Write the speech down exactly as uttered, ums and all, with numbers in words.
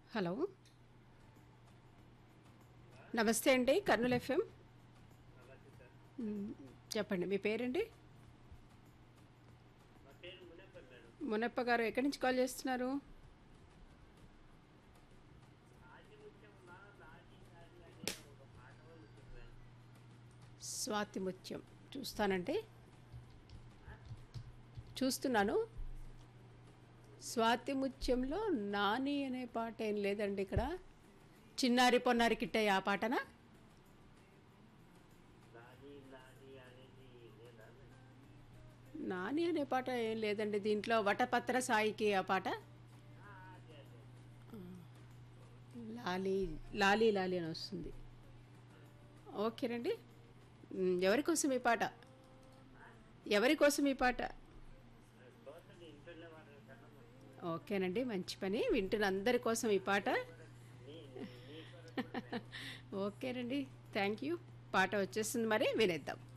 Hello. నమస్తే అండి. Kurnool FM. నమస్తే సార్. మ్, చెప్పండి మీ పేరండి? నా పేరు మునేపర్ మేడం. మునప్ప గారు ఎక్కడి నుంచి కాల్ చేస్తున్నారు? ఆదిముత్యంలో లాగి లాగి అనే ఒక పాట ఉంది మేడం. స్వాతి ముత్యం చూస్తానండి. చూస్తున్నాను. స్వాతి ముత్యంలో నాని అనే పాట ఏం లేదండి ఇక్కడ. చిన్నారి పొన్నారి కిట్టయ్య ఆ పాటనా? లాగి లాగి అనేది లేదా మేడం? నాని అనే పాట ఏం లేదండి దీంట్లో. వటపత్ర సాయికి ఆ పాట. ఆ, అదే అదే. లాలి లాలి లాలి అని వస్తుంది. ఓకేనండి. మ్, ఎవరి కోసం ఈ పాట? ఎవరి కోసం ఈ పాట? దోశలు ఇంట్లో వారు కన్నా మంచిది. ఓకేనండి, మంచి పని. వింటున్న అందరి కోసం ఈ పాట. నీ నీ నీ కొరకు కూడా మేడం. ఓకేనండి, థ్యాంక్ యూ. పాట వచ్చేస్తుంది, మరి వినేద్దాం.